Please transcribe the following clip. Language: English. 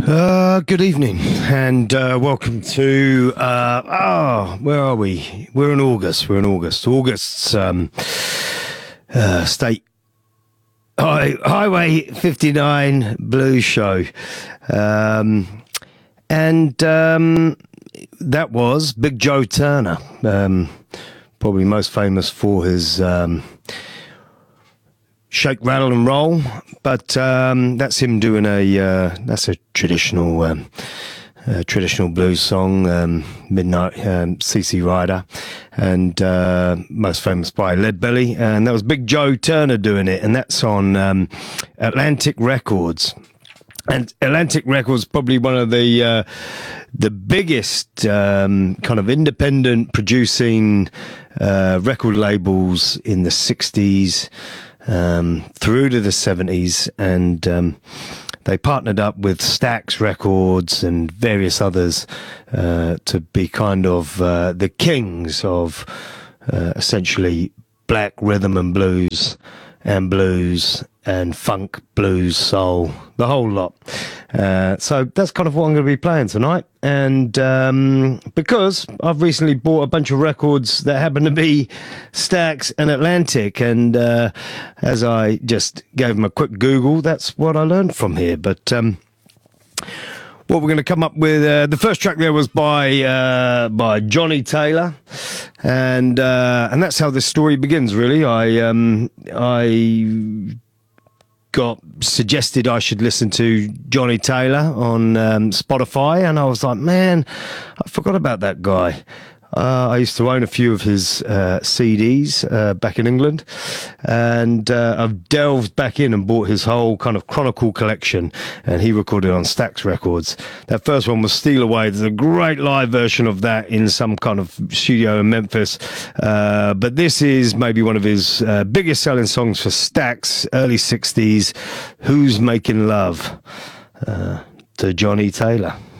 Good evening, and welcome to where are we? We're in August. August's State Highway 59 Blues Show, and that was Big Joe Turner, probably most famous for his Shake, Rattle and Roll, but that's him doing that's a traditional blues song, Midnight, CC Rider, and most famous by Lead Belly, and that was Big Joe Turner doing it, and that's on Atlantic Records. And Atlantic Records probably one of the biggest kind of independent producing record labels in the 60s. Through to the 70s, and they partnered up with Stax Records and various others to be kind of the kings of essentially black rhythm and blues and funk, blues, soul, the whole lot. So that's kind of what I'm going to be playing tonight. And because I've recently bought a bunch of records that happen to be Stax and Atlantic, and as I just gave them a quick Google, that's what I learned from here. But what we're going to come up with, the first track there was by Johnny Taylor, and that's how this story begins. Really, I got suggested I should listen to Johnny Taylor on Spotify, and I was like, man, I forgot about that guy. I used to own a few of his CDs back in England, and I've delved back in and bought his whole kind of Chronicle collection, and he recorded on Stax Records. That first one was Steal Away. There's a great live version of that in some kind of studio in Memphis, but this is maybe one of his biggest selling songs for Stax, early 60s, Who's Making Love, to Johnny Taylor.